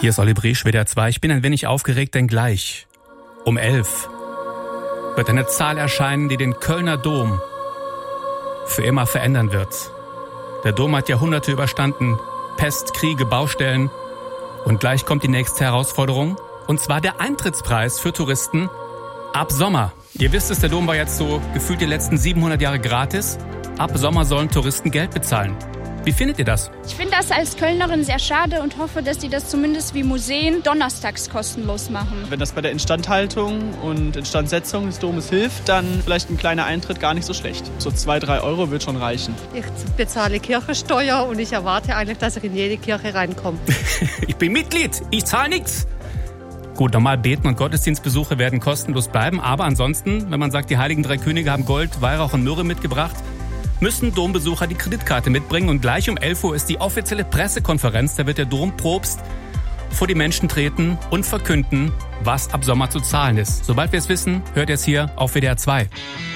Hier ist Olli Briesch, WDR 2. Ich bin ein wenig aufgeregt, denn gleich um 11 wird eine Zahl erscheinen, die den Kölner Dom für immer verändern wird. Der Dom hat Jahrhunderte überstanden, Pest, Kriege, Baustellen. Und gleich kommt die nächste Herausforderung, und zwar der Eintrittspreis für Touristen ab Sommer. Ihr wisst es, der Dom war jetzt so gefühlt die letzten 700 Jahre gratis. Ab Sommer sollen Touristen Geld bezahlen. Wie findet ihr das? Ich finde das als Kölnerin sehr schade und hoffe, dass die das zumindest wie Museen donnerstags kostenlos machen. Wenn das bei der Instandhaltung und Instandsetzung des Domes hilft, dann vielleicht ein kleiner Eintritt gar nicht so schlecht. So 2-3 Euro wird schon reichen. Ich bezahle Kirchensteuer und ich erwarte eigentlich, dass ich in jede Kirche reinkomme. Ich bin Mitglied, ich zahle nichts. Gut, normal Beten und Gottesdienstbesuche werden kostenlos bleiben, aber ansonsten, wenn man sagt, die Heiligen Drei Könige haben Gold, Weihrauch und Myrrhe mitgebracht, müssen Dombesucher die Kreditkarte mitbringen, und gleich um 11 Uhr ist die offizielle Pressekonferenz. Da wird der Dompropst vor die Menschen treten und verkünden, was ab Sommer zu zahlen ist. Sobald wir es wissen, hört ihr es hier auf WDR 2.